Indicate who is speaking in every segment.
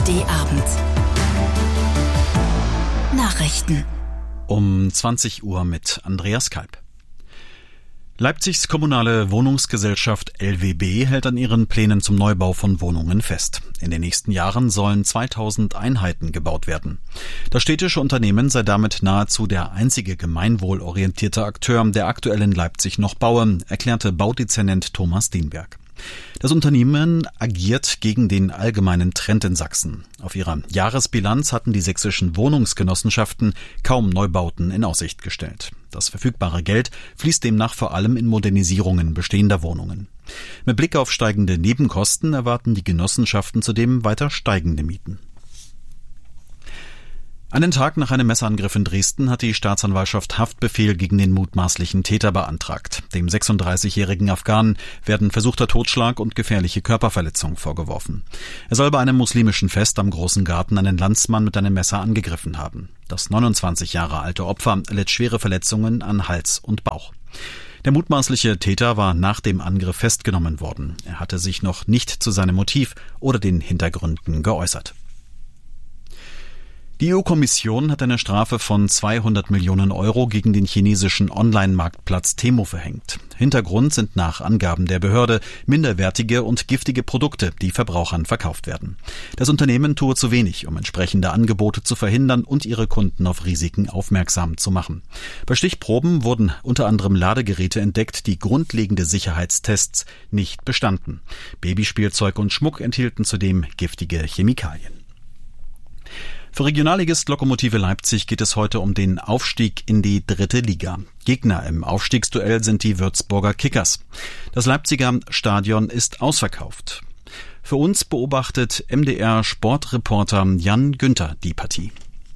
Speaker 1: ARD-Abend. Nachrichten.
Speaker 2: Um 20 Uhr mit Andreas Kalb. Leipzigs kommunale Wohnungsgesellschaft LWB hält an ihren Plänen zum Neubau von Wohnungen fest. In den nächsten Jahren sollen 2000 Einheiten gebaut werden. Das städtische Unternehmen sei damit nahezu der einzige gemeinwohlorientierte Akteur, der aktuell in Leipzig noch baue, erklärte Baudezernent Thomas Dienberg. Das Unternehmen agiert gegen den allgemeinen Trend in Sachsen. Auf ihrer Jahresbilanz hatten die sächsischen Wohnungsgenossenschaften kaum Neubauten in Aussicht gestellt. Das verfügbare Geld fließt demnach vor allem in Modernisierungen bestehender Wohnungen. Mit Blick auf steigende Nebenkosten erwarten die Genossenschaften zudem weiter steigende Mieten. Einen Tag nach einem Messerangriff in Dresden hat die Staatsanwaltschaft Haftbefehl gegen den mutmaßlichen Täter beantragt. Dem 36-jährigen Afghanen werden versuchter Totschlag und gefährliche Körperverletzung vorgeworfen. Er soll bei einem muslimischen Fest am Großen Garten einen Landsmann mit einem Messer angegriffen haben. Das 29 Jahre alte Opfer erlitt schwere Verletzungen an Hals und Bauch. Der mutmaßliche Täter war nach dem Angriff festgenommen worden. Er hatte sich noch nicht zu seinem Motiv oder den Hintergründen geäußert. Die EU-Kommission hat eine Strafe von 200 Millionen Euro gegen den chinesischen Online-Marktplatz Temu verhängt. Hintergrund sind nach Angaben der Behörde minderwertige und giftige Produkte, die Verbrauchern verkauft werden. Das Unternehmen tue zu wenig, um entsprechende Angebote zu verhindern und ihre Kunden auf Risiken aufmerksam zu machen. Bei Stichproben wurden unter anderem Ladegeräte entdeckt, die grundlegende Sicherheitstests nicht bestanden. Babyspielzeug und Schmuck enthielten zudem giftige Chemikalien. Für Regionalligist Lokomotive Leipzig geht es heute um den Aufstieg in die 3. Liga. Gegner im Aufstiegsduell sind die Würzburger Kickers. Das Leipziger Stadion ist ausverkauft. Für uns beobachtet MDR-Sportreporter Jan Günther die Partie.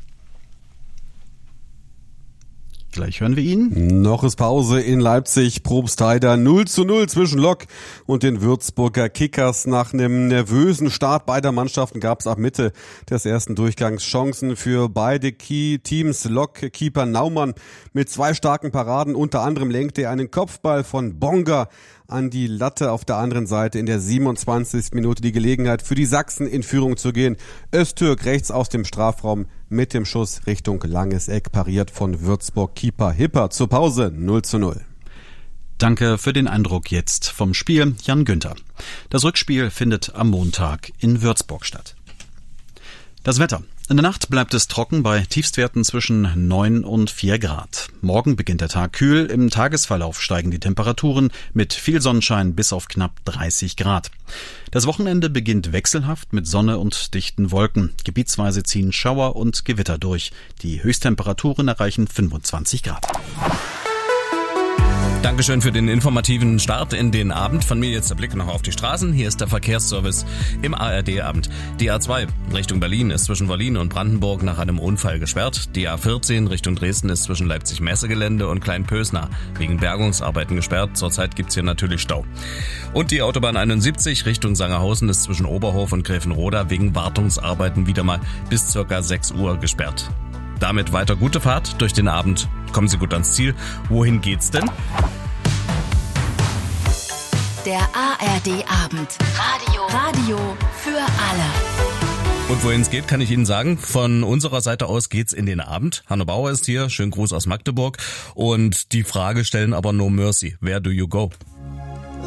Speaker 2: Gleich hören wir ihn.
Speaker 3: Noch ist Pause in Leipzig. Probstheida 0:0 zwischen Lok und den Würzburger Kickers. Nach einem nervösen Start beider Mannschaften gab es ab Mitte des ersten Durchgangs Chancen für beide Teams. Lok-Keeper Naumann mit 2 starken Paraden. Unter anderem lenkte er einen Kopfball von Bonga an die Latte. Auf der anderen Seite in der 27. Minute die Gelegenheit für die Sachsen in Führung zu gehen. Öztürk rechts aus dem Strafraum mit dem Schuss Richtung langes Eck, pariert von Würzburg-Keeper Hipper. Zur Pause 0:0.
Speaker 2: Danke für den Eindruck jetzt vom Spiel, Jan Günther. Das Rückspiel findet am Montag in Würzburg statt. Das Wetter. In der Nacht bleibt es trocken bei Tiefstwerten zwischen 9 und 4 Grad. Morgen beginnt der Tag kühl. Im Tagesverlauf steigen die Temperaturen mit viel Sonnenschein bis auf knapp 30 Grad. Das Wochenende beginnt wechselhaft mit Sonne und dichten Wolken. Gebietsweise ziehen Schauer und Gewitter durch. Die Höchsttemperaturen erreichen 25 Grad.
Speaker 4: Dankeschön für den informativen Start in den Abend. Von mir jetzt der Blick noch auf die Straßen. Hier ist der Verkehrsservice im ARD-Abend. Die A2 Richtung Berlin ist zwischen Berlin und Brandenburg nach einem Unfall gesperrt. Die A14 Richtung Dresden ist zwischen Leipzig-Messegelände und Kleinpösna wegen Bergungsarbeiten gesperrt. Zurzeit gibt's hier natürlich Stau. Und die Autobahn 71 Richtung Sangerhausen ist zwischen Oberhof und Gräfenroda wegen Wartungsarbeiten wieder mal bis ca. 6 Uhr gesperrt. Damit weiter gute Fahrt durch den Abend. Kommen Sie gut ans Ziel. Wohin geht's denn?
Speaker 1: Der ARD-Abend. Radio für alle.
Speaker 4: Und wohin es geht, kann ich Ihnen sagen. Von unserer Seite aus geht's in den Abend. Hanno Bauer ist hier. Schönen Gruß aus Magdeburg. Und die Frage stellen aber no mercy. Where do you go?